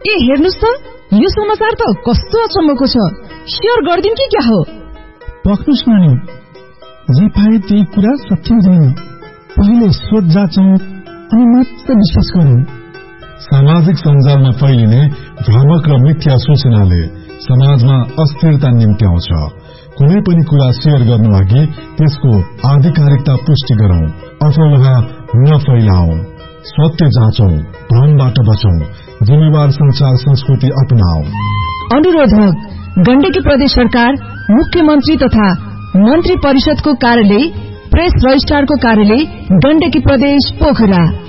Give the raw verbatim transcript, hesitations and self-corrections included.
ए हेर्नुस् त, यो समाचार त कस्तो अचम्मको छ। शेयर गर्दिन कि क्या हो? पक्नुस् नानी, जे पाए त्यही कुरा सत्य हुँदैन। पहिले सोच जाँचौं अनि मात्र विश्वास गरौं। सामाजिक सञ्जालमा फैलिने भ्रामक र मिथ्या सूचनाले समाजमा अस्थिरता निम्त्याउँछ। कुनै पनि कुरा शेयर गर्नु अघि त्यसको आधिकारिकता पुष्टि गरौं, अफवाह नफैलाऊ, सत्य जाँचौं, भ्रमबाट बचौं, जिम्मेवार संचार संस्कृति अपनाऊ। अनुरोधक गण्डकी प्रदेश सरकार, मुख्यमन्त्री तथा मन्त्री परिषदको कार्यालय, प्रेस रजिस्ट्रारको कार्यालय, गण्डकी प्रदेश पोखरा।